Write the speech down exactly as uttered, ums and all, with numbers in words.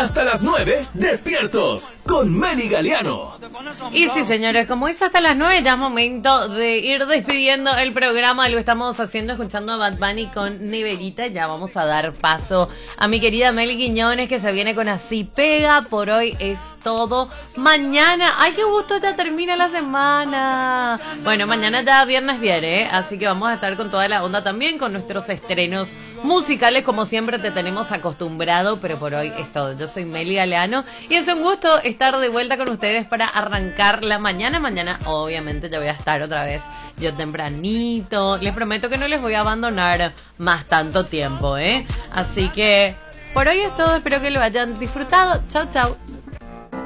hasta las nueve, despiertos, con Meli Galeano. Y sí, señores, como es hasta las nueve, ya es momento de ir despidiendo el programa. Lo estamos haciendo escuchando a Bad Bunny con Neverita. Ya vamos a dar paso a mi querida Meli Quiñones, que se viene con Así Pega. Por hoy es todo. Mañana, ay, qué gusto, ya termina la semana. Bueno, mañana ya viernes viene, ¿eh? Así que vamos a estar con toda la onda también, con nuestros estrenos musicales, como siempre te tenemos acostumbrado, pero por hoy es todo. Yo soy Meli Galeano y es un gusto estar de vuelta con ustedes para arrancar la mañana. Mañana obviamente ya voy a estar otra vez yo tempranito. Les prometo que no les voy a abandonar más tanto tiempo, ¿eh? Así que por hoy es todo, espero que lo hayan disfrutado. Chau, chau.